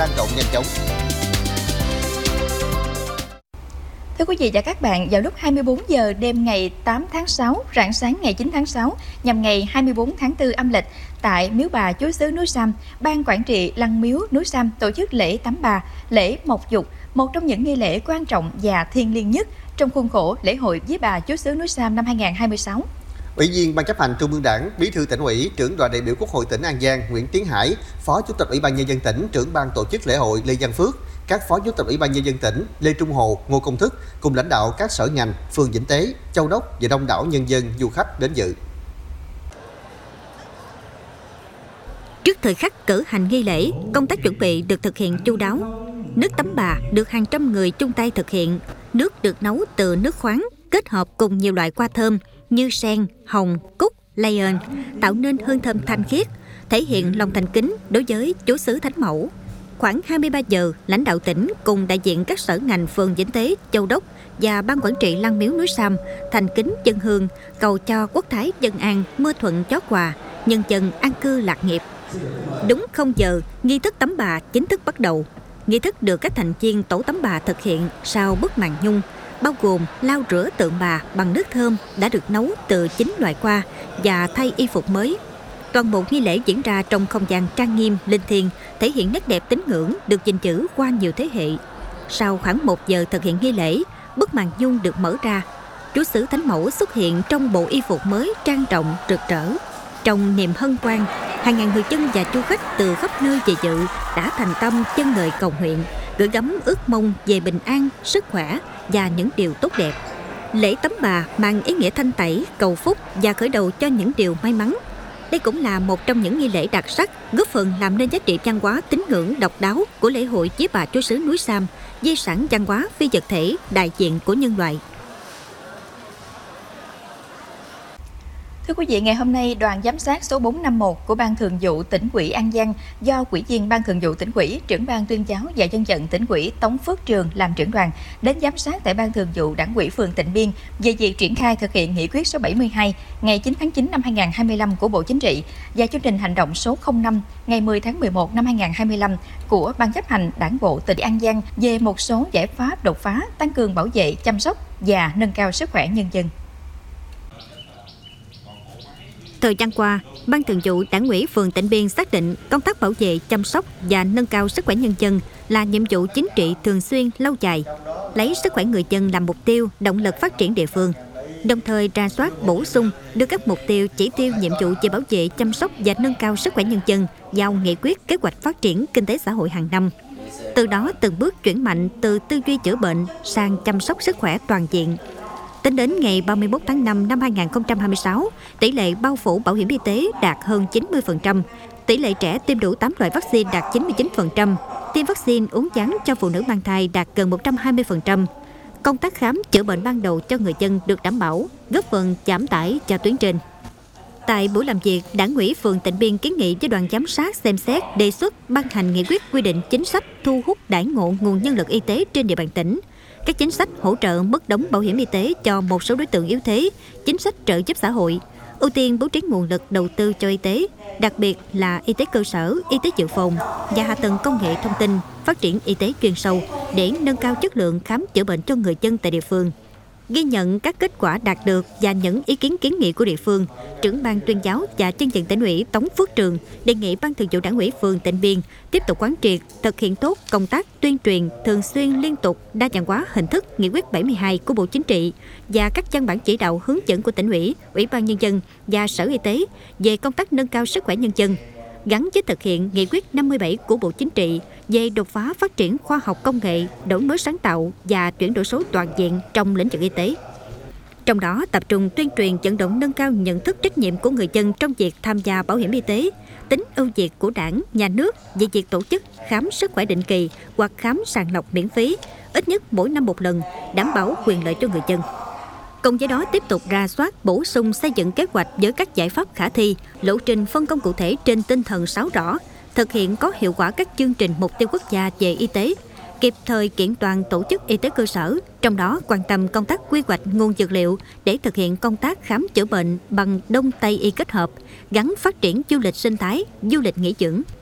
lan rộng nhanh chóng. Thưa quý vị và các bạn, vào lúc 24 giờ đêm ngày 8 tháng 6, rạng sáng ngày 9 tháng 6, nhằm ngày 24 tháng 4 âm lịch, tại Miếu Bà Chúa xứ núi Sam, Ban Quản trị Lăng Miếu núi Sam tổ chức lễ Tắm Bà, lễ Mộc Dục, một trong những nghi lễ quan trọng và thiêng liêng nhất trong khuôn khổ lễ hội Vía Bà Chúa xứ núi Sam năm 2026. Ủy viên Ban chấp hành Trung ương Đảng, Bí thư Tỉnh ủy, trưởng đoàn đại biểu Quốc hội tỉnh An Giang Nguyễn Tiến Hải, Phó Chủ tịch Ủy ban Nhân dân tỉnh, trưởng ban tổ chức lễ hội Lê Văn Phước, các Phó Chủ tịch Ủy ban Nhân dân tỉnh Lê Trung Hồ, Ngô Công Thức cùng lãnh đạo các sở ngành, phường Vĩnh Tế, Châu Đốc và đông đảo nhân dân du khách đến dự. Trước thời khắc cử hành nghi lễ, công tác chuẩn bị được thực hiện chu đáo. Nước tắm bà được hàng trăm người chung tay thực hiện. Nước được nấu từ nước khoáng, kết hợp cùng nhiều loại hoa thơm như sen, hồng, cúc, lion, tạo nên hương thơm thanh khiết, thể hiện lòng thành kính đối với Chúa xứ Thánh Mẫu. Khoảng 23 giờ, lãnh đạo tỉnh cùng đại diện các sở ngành phường Vĩnh Tế, Châu Đốc và Ban Quản trị Lăng Miếu núi Sam thành kính dâng hương, cầu cho quốc thái dân an, mưa thuận gió hòa, nhân dân an cư lạc nghiệp. Đúng 0 giờ, nghi thức tắm bà chính thức bắt đầu. Nghi thức được các thành viên tổ tắm bà thực hiện sau bức màn nhung, bao gồm lau rửa tượng bà bằng nước thơm đã được nấu từ 9 loại hoa và thay y phục mới. Toàn bộ nghi lễ diễn ra trong không gian trang nghiêm, linh thiêng, thể hiện nét đẹp tín ngưỡng được gìn giữ qua nhiều thế hệ. Sau khoảng 1 giờ thực hiện nghi lễ, bức màn nhung được mở ra. Chúa xứ Thánh Mẫu xuất hiện trong bộ y phục mới trang trọng, rực rỡ. Trong niềm hân hoan, hàng ngàn người dân và du khách từ khắp nơi về dự đã thành tâm dâng lời cầu nguyện, gửi gắm ước mong về bình an, sức khỏe và những điều tốt đẹp. Lễ tắm bà mang ý nghĩa thanh tẩy, cầu phúc và khởi đầu cho những điều may mắn. Đây cũng là một trong những nghi lễ đặc sắc, góp phần làm nên giá trị văn hóa tín ngưỡng độc đáo của lễ hội Vía Bà Chúa xứ núi Sam, di sản văn hóa phi vật thể đại diện của nhân loại. Thưa quý vị, ngày hôm nay, đoàn giám sát số 451 của Ban Thường vụ Tỉnh ủy An Giang do Ủy viên Ban Thường vụ Tỉnh ủy, trưởng Ban Tuyên giáo và Dân vận Tỉnh ủy Tống Phước Trường làm trưởng đoàn đến giám sát tại Ban Thường vụ Đảng ủy phường Tịnh Biên về việc triển khai thực hiện nghị quyết số 72 ngày 9 tháng 9 năm 2025 của Bộ Chính trị và chương trình hành động số 05 ngày 10 tháng 11 năm 2025 của Ban chấp hành Đảng bộ tỉnh An Giang về một số giải pháp đột phá tăng cường bảo vệ, chăm sóc và nâng cao sức khỏe nhân dân. Thời gian qua, Ban Thường vụ Đảng ủy phường Tịnh Biên xác định công tác bảo vệ, chăm sóc và nâng cao sức khỏe nhân dân là nhiệm vụ chính trị thường xuyên, lâu dài, lấy sức khỏe người dân làm mục tiêu, động lực phát triển địa phương. Đồng thời rà soát, bổ sung đưa các mục tiêu, chỉ tiêu, nhiệm vụ về bảo vệ, chăm sóc và nâng cao sức khỏe nhân dân vào nghị quyết kế hoạch phát triển kinh tế xã hội hàng năm. Từ đó từng bước chuyển mạnh từ tư duy chữa bệnh sang chăm sóc sức khỏe toàn diện. Tính đến ngày 31 tháng 5 năm 2026, tỷ lệ bao phủ bảo hiểm y tế đạt hơn 90%, tỷ lệ trẻ tiêm đủ 8 loại vaccine đạt 99%, tiêm vaccine uốn ván cho phụ nữ mang thai đạt gần 120%. Công tác khám chữa bệnh ban đầu cho người dân được đảm bảo, góp phần giảm tải cho tuyến trên. Tại buổi làm việc, Đảng ủy phường Tịnh Biên kiến nghị với đoàn giám sát xem xét đề xuất ban hành nghị quyết quy định chính sách thu hút đãi ngộ nguồn nhân lực y tế trên địa bàn tỉnh, các chính sách hỗ trợ mức đóng bảo hiểm y tế cho một số đối tượng yếu thế, chính sách trợ giúp xã hội, ưu tiên bố trí nguồn lực đầu tư cho y tế, đặc biệt là y tế cơ sở, y tế dự phòng và hạ tầng công nghệ thông tin, phát triển y tế chuyên sâu để nâng cao chất lượng khám chữa bệnh cho người dân tại địa phương. Ghi nhận các kết quả đạt được và những ý kiến kiến nghị của địa phương, trưởng Ban Tuyên giáo và Dân vận Tỉnh ủy Tống Phước Trường đề nghị Ban Thường vụ Đảng ủy phường Tịnh Biên tiếp tục quán triệt, thực hiện tốt công tác tuyên truyền thường xuyên, liên tục, đa dạng hóa hình thức nghị quyết 72 của Bộ Chính trị và các văn bản chỉ đạo hướng dẫn của Tỉnh ủy, Ủy ban Nhân dân và Sở Y tế về công tác nâng cao sức khỏe nhân dân, gắn với thực hiện nghị quyết 57 của Bộ Chính trị về đột phá phát triển khoa học công nghệ, đổi mới sáng tạo và chuyển đổi số toàn diện trong lĩnh vực y tế. Trong đó tập trung tuyên truyền vận động nâng cao nhận thức trách nhiệm của người dân trong việc tham gia bảo hiểm y tế, tính ưu việt của Đảng, Nhà nước về việc tổ chức khám sức khỏe định kỳ hoặc khám sàng lọc miễn phí, ít nhất mỗi năm một lần, đảm bảo quyền lợi cho người dân. Cùng với đó tiếp tục rà soát, bổ sung xây dựng kế hoạch với các giải pháp khả thi, lộ trình phân công cụ thể trên tinh thần 6 rõ, thực hiện có hiệu quả các chương trình mục tiêu quốc gia về y tế, kịp thời kiện toàn tổ chức y tế cơ sở, trong đó quan tâm công tác quy hoạch nguồn dược liệu để thực hiện công tác khám chữa bệnh bằng Đông Tây y kết hợp, gắn phát triển du lịch sinh thái, du lịch nghỉ dưỡng.